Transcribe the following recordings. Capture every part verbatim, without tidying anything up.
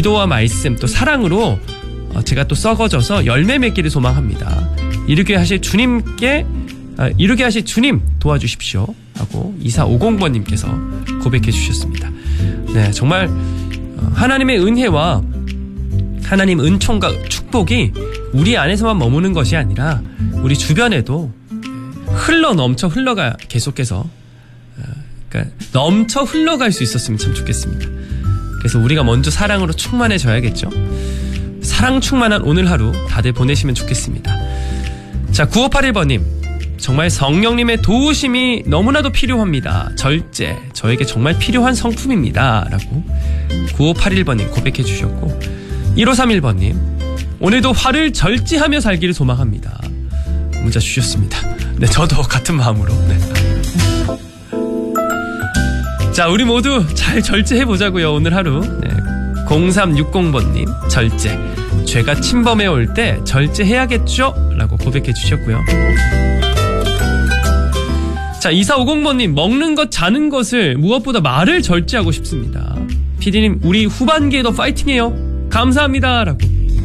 기도와 말씀 또 사랑으로 제가 또 썩어져서 열매 맺기를 소망합니다. 이르게 하실 주님께 아, 이르게 하실 주님 도와주십시오 하고 이사오공 번님께서 고백해 주셨습니다. 네, 정말 하나님의 은혜와 하나님 은총과 축복이 우리 안에서만 머무는 것이 아니라 우리 주변에도 흘러 넘쳐 흘러가 계속해서 그러니까 넘쳐 흘러갈 수 있었으면 참 좋겠습니다. 그래서 우리가 먼저 사랑으로 충만해져야겠죠. 사랑 충만한 오늘 하루 다들 보내시면 좋겠습니다. 자, 구오팔일 번님 정말 성령님의 도우심이 너무나도 필요합니다. 절제 저에게 정말 필요한 성품입니다 라고 구오팔일 번님 고백해 주셨고, 일오삼일 번님 오늘도 화를 절제하며 살기를 소망합니다. 문자 주셨습니다. 네, 저도 같은 마음으로. 네. 자, 우리 모두 잘 절제해보자고요 오늘 하루. 네. 공삼육공 번님 절제 죄가 침범해 올 때 절제해야겠죠? 라고 고백해 주셨고요. 자, 이사오공 번님 먹는 것 자는 것을 무엇보다 말을 절제하고 싶습니다. 피디님 우리 후반기에도 파이팅해요. 감사합니다 라고.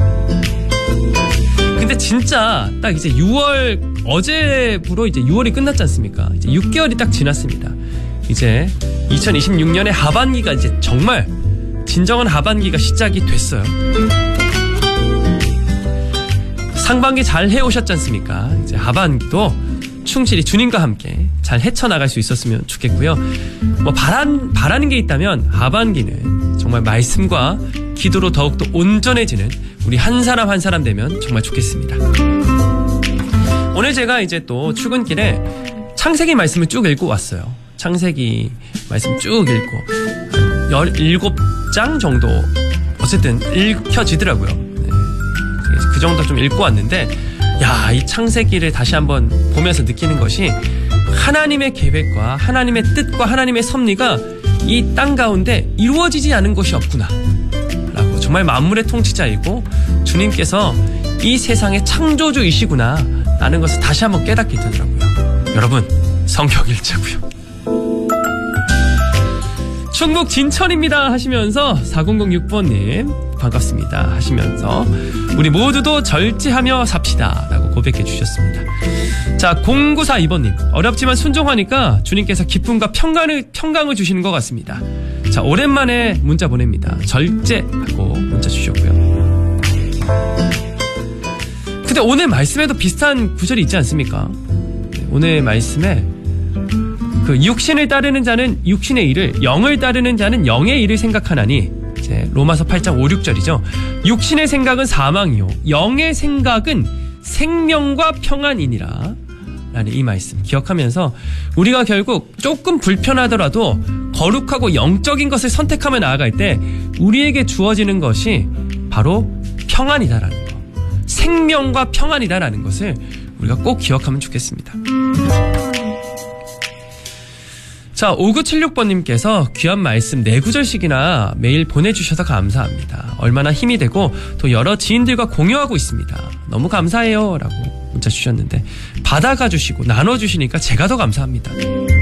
근데 진짜 딱 이제 유월 어제부로 이제 유월이 끝났지 않습니까? 이제 육 개월이 딱 지났습니다. 이제 이천이십육 년의 하반기가 이제 정말 진정한 하반기가 시작이 됐어요. 상반기 잘 해오셨지 않습니까? 이제 하반기도 충실히 주님과 함께 잘 헤쳐나갈 수 있었으면 좋겠고요. 뭐 바란, 바라는 게 있다면 하반기는 정말 말씀과 기도로 더욱더 온전해지는 우리 한 사람 한 사람 되면 정말 좋겠습니다. 오늘 제가 이제 또 출근길에 창세기 말씀을 쭉 읽고 왔어요. 창세기 말씀 쭉 읽고 열일곱 장 정도 어쨌든 읽혀지더라고요. 네. 그 정도 좀 읽고 왔는데 야, 이 창세기를 다시 한번 보면서 느끼는 것이 하나님의 계획과 하나님의 뜻과 하나님의 섭리가 이 땅 가운데 이루어지지 않은 것이 없구나 라고, 정말 만물의 통치자이고 주님께서 이 세상의 창조주이시구나 라는 것을 다시 한번 깨닫게 되더라고요. 여러분, 성경 읽자고요. 충북 진천입니다 하시면서 사공공육 번님 반갑습니다 하시면서 우리 모두도 절제하며 삽시다 라고 고백해 주셨습니다. 자, 공구사이 번님 어렵지만 순종하니까 주님께서 기쁨과 평강을, 평강을 주시는 것 같습니다. 자, 오랜만에 문자 보냅니다. 절제하고 문자 주셨고요. 근데 오늘 말씀에도 비슷한 구절이 있지 않습니까? 오늘 말씀에 그 육신을 따르는 자는 육신의 일을, 영을 따르는 자는 영의 일을 생각하나니, 이제 로마서 팔 장 오, 육 절이죠. 육신의 생각은 사망이요 영의 생각은 생명과 평안이니라 라는 이 말씀 기억하면서 우리가 결국 조금 불편하더라도 거룩하고 영적인 것을 선택하며 나아갈 때 우리에게 주어지는 것이 바로 평안이다라는 것, 생명과 평안이다라는 것을 우리가 꼭 기억하면 좋겠습니다. 자, 오구칠육 번님께서 귀한 말씀 네 구절씩이나 매일 보내주셔서 감사합니다. 얼마나 힘이 되고 또 여러 지인들과 공유하고 있습니다. 너무 감사해요 라고 문자 주셨는데 받아가 주시고 나눠주시니까 제가 더 감사합니다.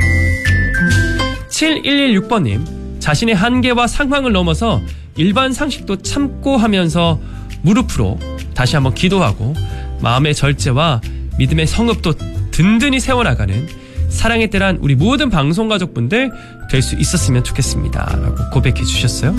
칠일일육 번님 자신의 한계와 상황을 넘어서 일반 상식도 참고 하면서 무릎으로 다시 한번 기도하고 마음의 절제와 믿음의 성읍도 든든히 세워나가는 사랑의 때란 우리 모든 방송가족분들 될 수 있었으면 좋겠습니다 라고 고백해 주셨어요.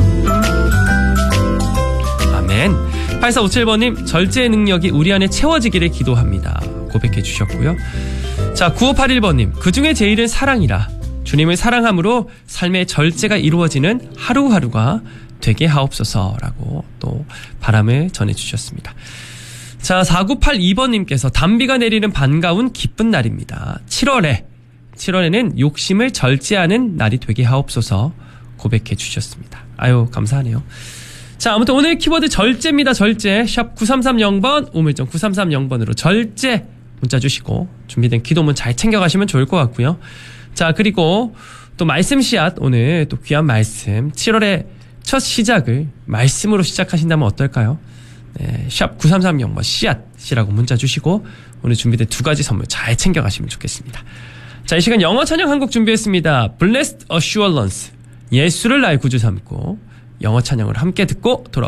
아멘. 팔사오칠 번님 절제의 능력이 우리 안에 채워지기를 기도합니다 고백해 주셨고요. 자, 구오팔일 번님 그중에 제일은 사랑이라 주님을 사랑함으로 삶의 절제가 이루어지는 하루하루가 되게 하옵소서 라고 또 바람을 전해주셨습니다. 자, 사구팔이 번님께서 단비가 내리는 반가운 기쁜 날입니다. 칠월에 칠월에는 욕심을 절제하는 날이 되게 하옵소서 고백해 주셨습니다. 아유, 감사하네요. 자, 아무튼 오늘 키워드 절제입니다. 절제. 샵 구삼삼공 번, 우물정 구삼삼공 번으로 절제 문자 주시고 준비된 기도문 잘 챙겨가시면 좋을 것 같고요. 자, 그리고 또 말씀 씨앗, 오늘 또 귀한 말씀, 칠월의 첫 시작을 말씀으로 시작하신다면 어떨까요? 네, 샵 구삼삼공 번 씨앗이라고 문자 주시고 오늘 준비된 두 가지 선물 잘 챙겨가시면 좋겠습니다. 자, 이 시간 영어 찬양 한 곡 준비했습니다. Blessed Assurance, 예수를 나의 구주 삼고 영어 찬양을 함께 듣고 돌아오겠습니다.